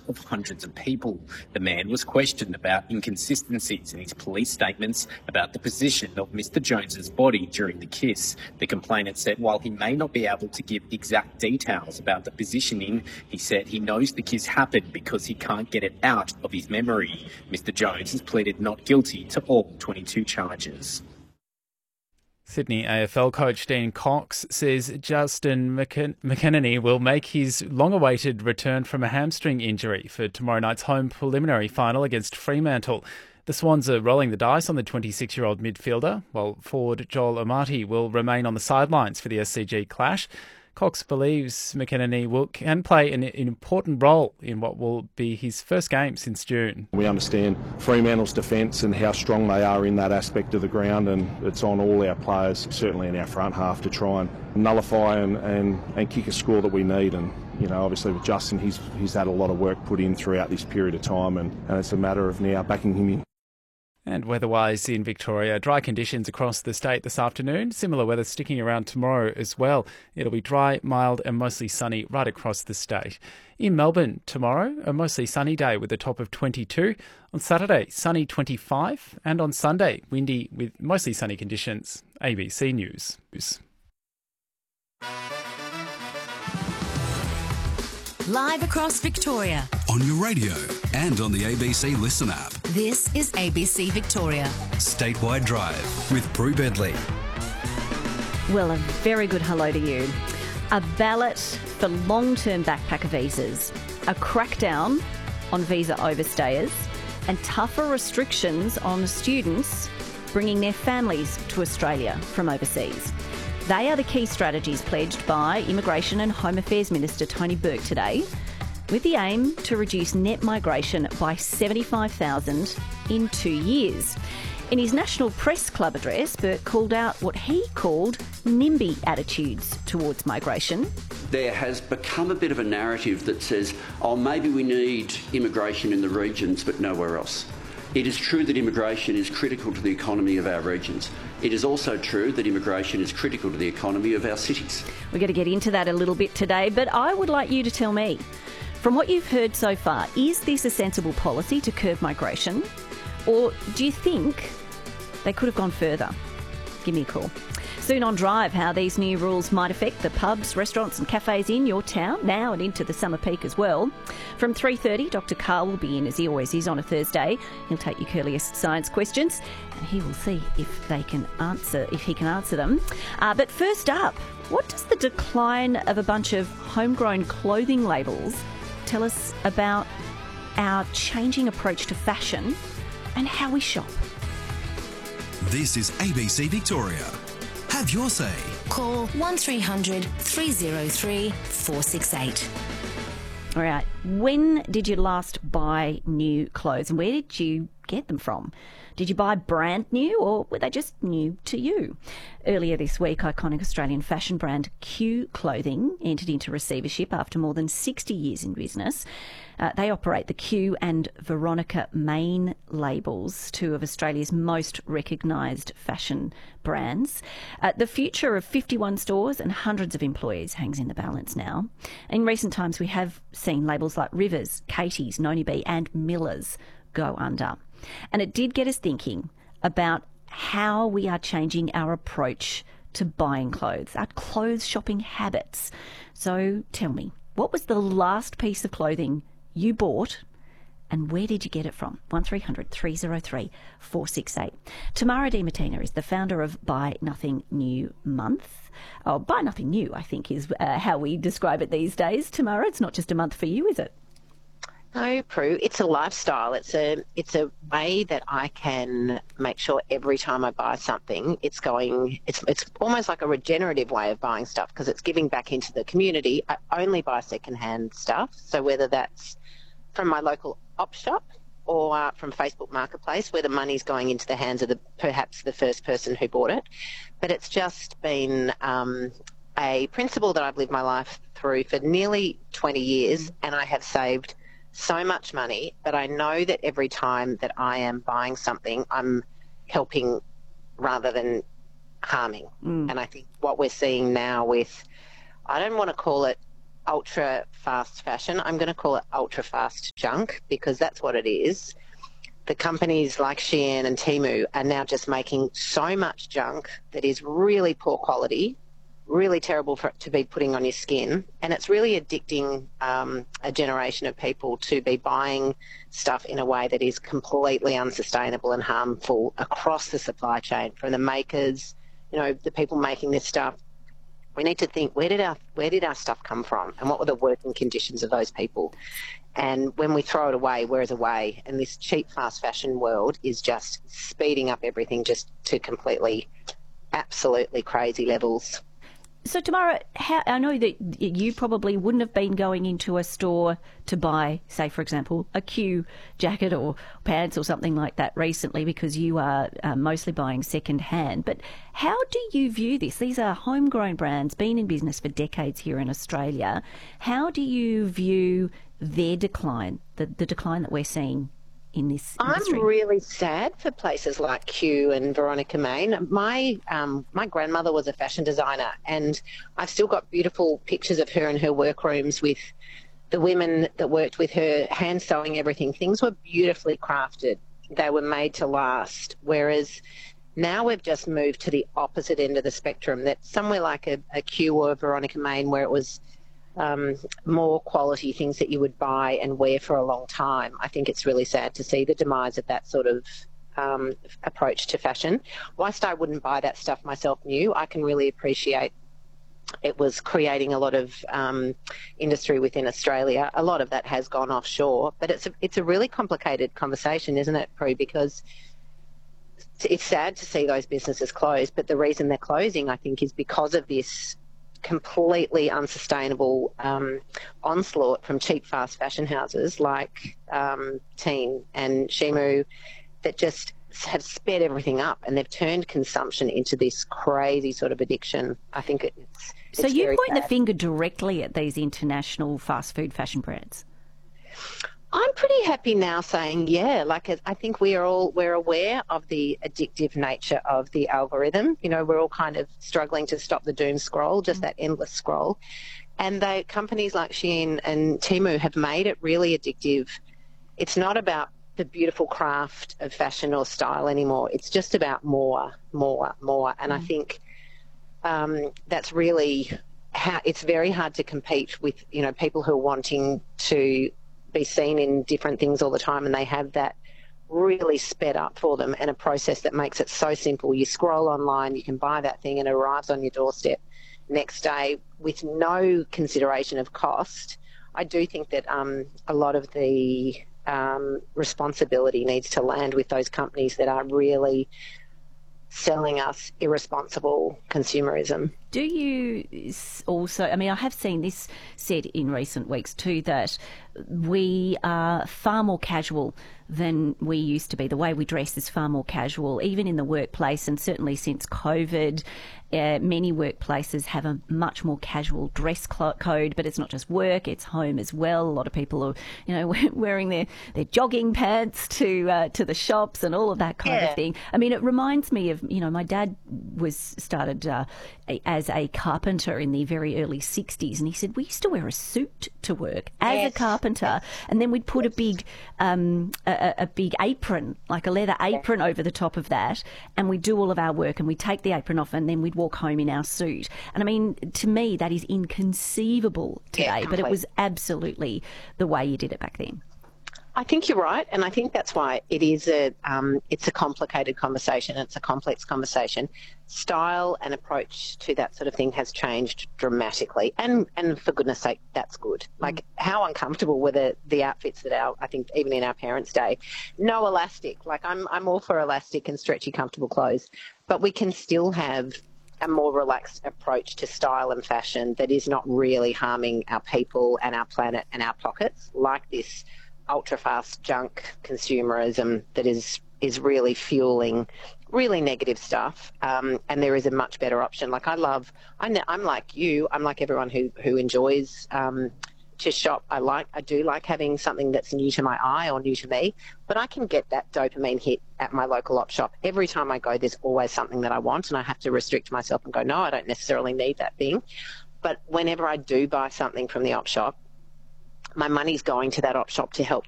of hundreds of people. The man was questioned about inconsistencies in his police statements about the position of Mr Jones's body during the kiss. The complainant said while he may not be able to give exact details about the positioning, he said he knows the kiss happened because he can't get it out of his memory. Mr Jones has pleaded not guilty to all 22 charges. Sydney AFL coach Dean Cox says Justin McKinney will make his long-awaited return from a hamstring injury for tomorrow night's home preliminary final against Fremantle. The Swans are rolling the dice on the 26-year-old midfielder, while forward Joel Amati will remain on the sidelines for the SCG clash. Cox believes McKinney can play an important role in what will be his first game since June. We understand Fremantle's defence and how strong they are in that aspect of the ground, and it's on all our players, certainly in our front half, to try and nullify and kick a score that we need. And obviously with Justin, he's had a lot of work put in throughout this period of time, and it's a matter of now backing him in. And weather-wise in Victoria, dry conditions across the state this afternoon. Similar weather sticking around tomorrow as well. It'll be dry, mild and mostly sunny right across the state. In Melbourne tomorrow, a mostly sunny day with a top of 22. On Saturday, sunny 25. And on Sunday, windy with mostly sunny conditions. ABC News. Live across Victoria. On your radio and on the ABC Listen app. This is ABC Victoria. Statewide Drive with Prue Bedley. Well, a very good hello to you. A ballot for long-term backpacker visas, a crackdown on visa overstayers, and tougher restrictions on students bringing their families to Australia from overseas. They are the key strategies pledged by Immigration and Home Affairs Minister Tony Burke today, with the aim to reduce net migration by 75,000 in 2 years. In his National Press Club address, Burke called out what he called NIMBY attitudes towards migration. There has become a bit of a narrative that says, maybe we need immigration in the regions but nowhere else. It is true that immigration is critical to the economy of our regions. It is also true that immigration is critical to the economy of our cities. We're going to get into that a little bit today, but I would like you to tell me, from what you've heard so far, is this a sensible policy to curb migration? Or do you think they could have gone further? Give me a call. Soon on Drive, how these new rules might affect the pubs, restaurants and cafes in your town, now and into the summer peak as well. From 3:30, Dr Carl will be in, as he always is on a Thursday. He'll take your curliest science questions and he will see if he can answer them. But first up, what does the decline of a bunch of homegrown clothing labels tell us about our changing approach to fashion and how we shop? This is ABC Victoria. Have your say. Call 1300 303 468. All right. When did you last buy new clothes and where did you get them from? Did you buy brand new or were they just new to you? Earlier this week, iconic Australian fashion brand Q Clothing entered into receivership after more than 60 years in business. They operate the Q and Veronica Main labels, two of Australia's most recognised fashion brands. The future of 51 stores and hundreds of employees hangs in the balance now. In recent times, we have seen labels like Rivers, Katie's, Noni B and Miller's go under. And it did get us thinking about how we are changing our approach to buying clothes, our clothes shopping habits. So tell me, what was the last piece of clothing you bought and where did you get it from? 1300 303 468. Tamara Di Martina is the founder of Buy Nothing New Month. Oh, Buy Nothing New, I think, is how we describe it these days. Tamara, it's not just a month for you, is it? No, Prue, it's a lifestyle. It's a way that I can make sure every time I buy something, it's almost like a regenerative way of buying stuff because it's giving back into the community. I only buy secondhand stuff, so whether that's from my local op shop or from Facebook Marketplace, where the money's going into the hands of perhaps the first person who bought it. But it's just been a principle that I've lived my life through for nearly 20 years, and I have saved so much money that I know that every time that I am buying something, I'm helping rather than harming. And I think what we're seeing now with, I don't want to call it ultra fast fashion. I'm going to call it ultra fast junk because that's what it is. The companies like Shein and Temu are now just making so much junk that is really poor quality, really terrible to be putting on your skin, and it's really addicting a generation of people to be buying stuff in a way that is completely unsustainable and harmful across the supply chain, from the makers, the people making this stuff. We need to think, where did our stuff come from, and what were the working conditions of those people? And when we throw it away, where is away? And this cheap fast fashion world is just speeding up everything just to completely, absolutely crazy levels. So, Tamara, I know that you probably wouldn't have been going into a store to buy, say, for example, a Q jacket or pants or something like that recently because you are mostly buying second hand. But how do you view this? These are homegrown brands, been in business for decades here in Australia. How do you view their decline, the decline that we're seeing in this industry? I'm really sad for places like Q and Veronica Main. My grandmother was a fashion designer, and I've still got beautiful pictures of her in her workrooms with the women that worked with her, hand sewing everything. Things were beautifully crafted. They were made to last, whereas now we've just moved to the opposite end of the spectrum, that somewhere like a Q or a Veronica Main, where it was more quality things that you would buy and wear for a long time. I think it's really sad to see the demise of that sort of approach to fashion. Whilst I wouldn't buy that stuff myself new, I can really appreciate it was creating a lot of industry within Australia. A lot of that has gone offshore, but it's a really complicated conversation, isn't it, Prue? Because it's sad to see those businesses close, but the reason they're closing, I think, is because of this completely unsustainable onslaught from cheap fast fashion houses like Teen and Temu that just have sped everything up, and they've turned consumption into this crazy sort of addiction. I think it's so you point bad. the finger directly at these international fast food fashion brands. I'm pretty happy now saying, yeah, like I think we're aware of the addictive nature of the algorithm. We're all kind of struggling to stop the doom scroll, just that endless scroll. And the companies like Shein and Temu have made it really addictive. It's not about the beautiful craft of fashion or style anymore. It's just about more. And I think that's really how it's very hard to compete with, people who are wanting to be seen in different things all the time, and they have that really sped up for them, and a process that makes it so simple. You scroll online, you can buy that thing, and it arrives on your doorstep next day with no consideration of cost. I do think that a lot of the responsibility needs to land with those companies that are really selling us irresponsible consumerism. Do you also, I have seen this said in recent weeks too, that we are far more casual than we used to be. The way we dress is far more casual, even in the workplace, and certainly since COVID, many workplaces have a much more casual dress code, but it's not just work, it's home as well. A lot of people are, wearing their jogging pants to the shops and all of that kind of thing. It reminds me of, my dad started as a carpenter in the very early 60s, and he said we used to wear a suit to work as a carpenter, and then we'd put a big apron, like a leather apron over the top of that, and we'd do all of our work, and we'd take the apron off, and then we'd walk home in our suit. And to me, that is inconceivable today, but it was absolutely the way you did it back then. I think you're right, and I think that's why it is it's a complicated conversation. It's a complex conversation. Style and approach to that sort of thing has changed dramatically, and for goodness sake, that's good. Like, how uncomfortable were the outfits that I think even in our parents' day, no elastic. Like, I'm all for elastic and stretchy, comfortable clothes, but we can still have a more relaxed approach to style and fashion that is not really harming our people and our planet and our pockets, like this ultra-fast junk consumerism that is really fueling really negative stuff. And there is a much better option. Like, I'm like you, I'm like everyone who enjoys to shop. I do like having something that's new to my eye or new to me, but I can get that dopamine hit at my local op shop. Every time I go, there's always something that I want, and I have to restrict myself and go, no, I don't necessarily need that thing. But whenever I do buy something from the op shop, my money's going to that op shop to help